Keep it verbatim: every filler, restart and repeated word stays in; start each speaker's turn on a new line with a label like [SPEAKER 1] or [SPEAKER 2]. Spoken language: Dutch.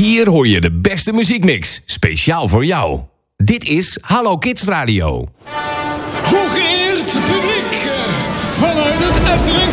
[SPEAKER 1] Hier hoor je de beste muziekmix, speciaal voor jou. Dit is Hallo Kids Radio.
[SPEAKER 2] Hooggeëerd publiek, vanuit het Efteling